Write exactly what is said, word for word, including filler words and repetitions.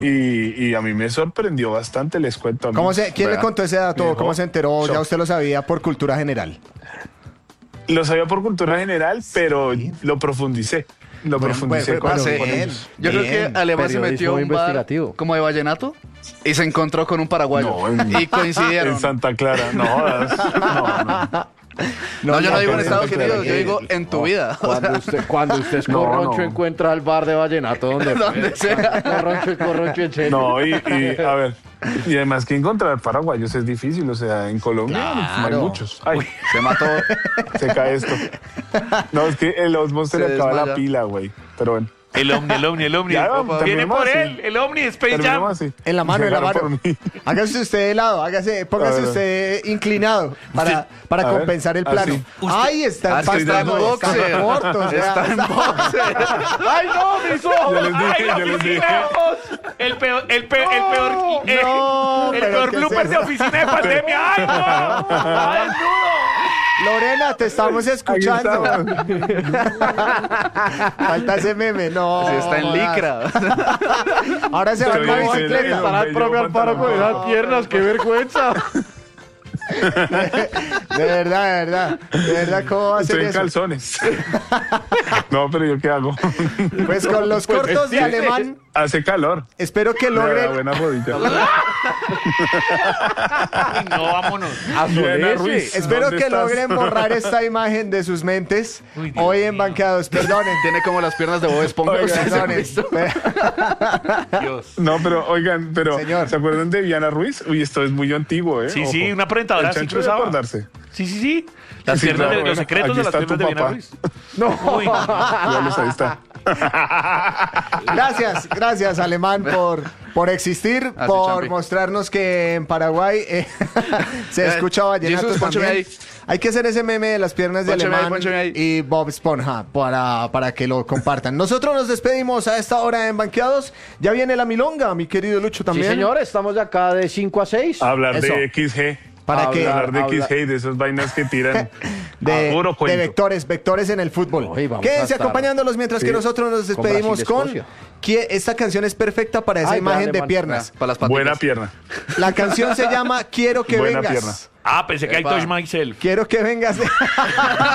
Y, y a mí me sorprendió bastante, les cuento. A mí, ¿Cómo se, ¿Quién vea, le contó ese dato? dijo, ¿Cómo se enteró? shock. ¿Ya usted lo sabía por cultura general? Lo sabía por cultura general, pero lo profundicé. Lo Bueno, profundicé bueno, con, bueno, con bien. ellos. Yo creo Bien. que Alemán se Periodismo metió a un bar investigativo. como de vallenato y se encontró con un paraguayo. No, en- y coincidieron. En Santa Clara, no, jodas. no, no. No, yo no digo en no, Estados no, Unidos, no, yo digo en tu vida. Cuando usted, cuando usted es No, corroncho, no. encuentra el bar de vallenato donde, Donde sea. Corroncho es corroncho en serio. No, y, y, a ver, y además que encontrar paraguayos es difícil, o sea, en Colombia no hay Claro. muchos. Ay, Se mató. se cae esto. No, es que el Osmos se Se le acaba la desmaya. pila, güey. Pero bueno, El Omni, el Omni, el Omni. Ya, Viene terminemos por así. él, el Omni Space Jam. terminemos así. En la mano, en la Llegaron mano. por mí. Hágase usted de lado, hágase, póngase A ver. usted inclinado para, para a ver, compensar el plano. así. Ay, está Ah, en es que está en pantalón, boxer. está corto, o sea, Está en boxer. ¡Ay, no, mis ojos! Yo les dije, ¡Ay, la yo les dije. oficina! El peor, el peor, el peor, eh, no, el pero peor ¿qué es blooper de eso? oficina de pandemia. ¡Ay, no! ¡Ay, desnudo! Lorena, te estamos escuchando. Falta ese meme, no. Sí, está en jodas. licra. Ahora se va en Pero la yo hice bicicleta. el- Estará el Bello propio Amparo con pantalón. esas piernas, qué vergüenza. De verdad, de verdad. De verdad, ¿cómo va a hacer Estoy en eso? calzones. No, pero ¿yo qué hago? Pues con los Pues cortos de vestirse. alemán, Hace calor. espero que Me da logren, buena rodilla. Ay, no, vámonos. Diana Asodece. Ruiz. espero ¿Dónde que estás? logren borrar esta imagen de sus mentes. Uy, Dios Hoy en mío. Banqueados, perdonen. Tiene como las piernas de Bob Esponja. Oiga, ¿Ustedes han Perdonen. visto? Dios. No, pero oigan, pero Señor. ¿se acuerdan de Diana Ruiz? Uy, esto es muy antiguo, ¿eh? Sí, Ojo. sí, una presentadora El así chancho debe cruzaba. acordarse. Sí, sí, sí. Las Sí, piernas claro, de los bueno, secretos aquí de las está piernas de tu Diana papá. Ruiz. No. Uy, Véalos, ahí está. Gracias, gracias Alemán por, por existir, Así, por Champi. mostrarnos que en Paraguay eh, se Eh, escucha vallenato Jesús, pónchame también. ahí. Hay que hacer ese meme de las piernas de Pónchame ahí, Alemán pónchame ahí. y Bob Esponja para, para que lo compartan. Nosotros nos despedimos a esta hora en Banqueados. Ya viene la milonga, mi querido Lucho Sí, también. señor, estamos de acá de cinco a seis. Hablar Eso. de X G. ¿Para qué? Hablar de Habla- X G y de esas vainas que tiran. de, a puro de cuento. vectores, vectores en el fútbol. Hoy vamos Quédense a estar- acompañándolos mientras que Sí. nosotros nos Con despedimos Brasil, con... Escocia. que esta canción es perfecta para esa Ay, imagen vean, de Alemán. piernas. Para las patitas. Buena pierna. La canción se llama Quiero que Buena vengas. pierna. Ah, pensé que I Epa. touch myself. Quiero que vengas.